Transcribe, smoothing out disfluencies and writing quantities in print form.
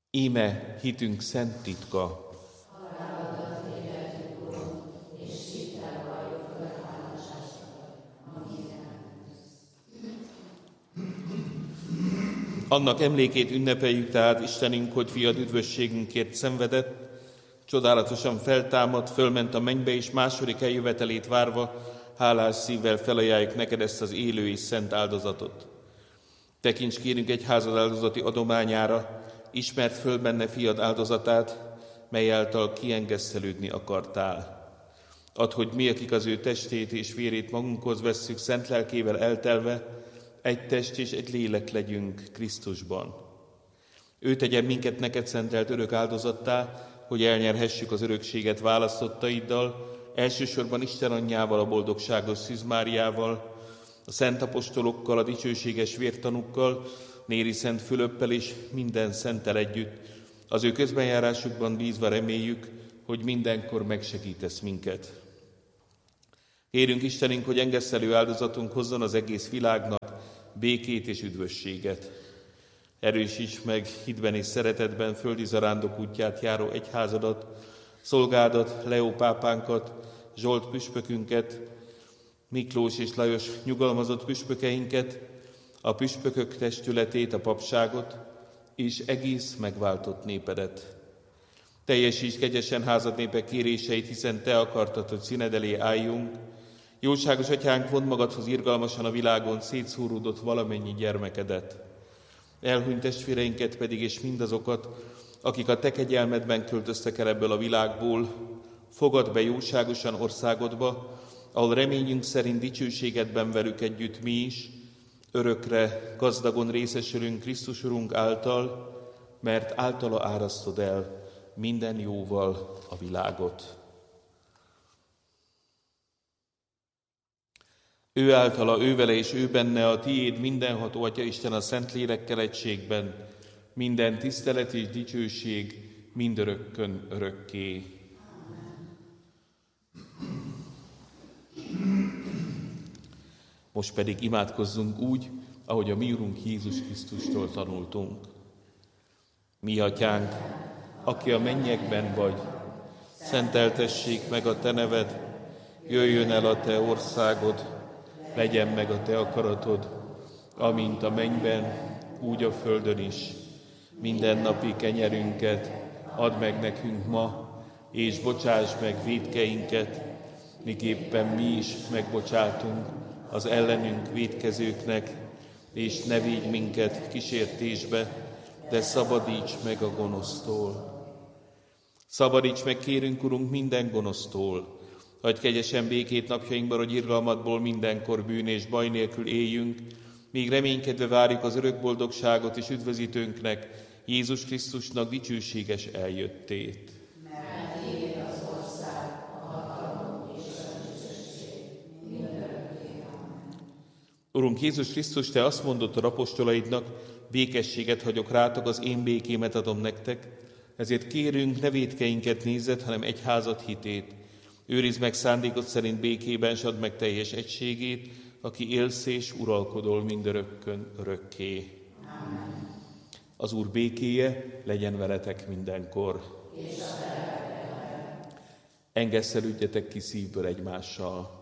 Íme hitünk szent titka. Annak emlékét ünnepeljük tehát, Istenünk, hogy fiad üdvösségünkért szenvedett, csodálatosan feltámadt, fölment a mennybe, és második eljövetelét várva, hálás szívvel felajánljuk neked ezt az élő és szent áldozatot. Tekints kérünk egyházad áldozati adományára, ismert föl benne fiad áldozatát, mely által kiengesztelődni akartál. Add, hogy mi, akik az ő testét és vérét magunkhoz vesszük, szent lelkével eltelve, egy test és egy lélek legyünk Krisztusban. Ő tegyen minket neked szentelt örök áldozattá, hogy elnyerhessük az örökséget választottaiddal, elsősorban Isten anyjával, a boldogságos Szűz Máriával, a szent apostolokkal, a dicsőséges vértanúkkal, Néri Szent Fülöppel és minden szenttel együtt. Az ő közbenjárásukban bízva reméljük, hogy mindenkor megsegítesz minket. Kérünk Istenünk, hogy engesztelő áldozatunk hozzon az egész világnak békét és üdvösséget. Erősíts meg hitben és szeretetben földi zarándok útját járó egyházadat, szolgádat, Leó pápánkat, Zsolt püspökünket, Miklós és Lajos nyugalmazott püspökeinket, a püspökök testületét, a papságot, és egész megváltott népedet. Teljesíts kegyesen házad népe kéréseit, hiszen te akartad, hogy színed elé álljunk. Jóságos atyánk, vondd magadhoz irgalmasan a világon szétszóródott valamennyi gyermekedet. Elhunyt testvéreinket pedig, és mindazokat, akik a te kegyelmedben költöztek el ebből a világból, fogadd be jóságosan országodba, ahol reményünk szerint dicsőségedben velük együtt mi is, örökre gazdagon részesülünk Krisztus Urunk által, mert általa árasztod el minden jóval a világot. Ő általa, ő vele és ő benne a tiéd mindenható Atya Isten a Szentlélekkel egységben, minden tisztelet és dicsőség mindörökkön örökké. Most pedig imádkozzunk úgy, ahogy a mi Urunk Jézus Krisztustól tanultunk. Mi Atyánk, aki a mennyekben vagy, szenteltessék meg a te neved, jöjjön el a te országod, legyen meg a te akaratod, amint a mennyben, úgy a földön is. Mindennapi kenyerünket add meg nekünk ma, és bocsáss meg vétkeinket, miképpen mi is megbocsátunk az ellenünk vétkezőknek, és ne vigy minket kísértésbe, de szabadíts meg a gonosztól. Szabadíts meg, kérünk, Urunk, minden gonosztól. Hagyj kegyesen békét napjainkban, hogy irgalmadból mindenkor bűn és baj nélkül éljünk, míg reménykedve várjuk az örök boldogságot és üdvözítőnknek, Jézus Krisztusnak dicsőséges eljöttét. Mert tiéd az ország, a hatalom és a dicsőség mindörökké. Amen. Urunk Jézus Krisztus, te azt mondottad apostolaidnak, békességet hagyok rátok, az én békémet adom nektek, ezért kérünk, ne vétkeinket nézzed, hanem egyházad hitét. Őrizd meg szándékod szerint békében, s add meg teljes egységét, aki élsz és uralkodol mindörökkön örökké. Amen. Az Úr békéje legyen veletek mindenkor. És a te lelkeddel. Engesszelődjetek ki szívből egymással.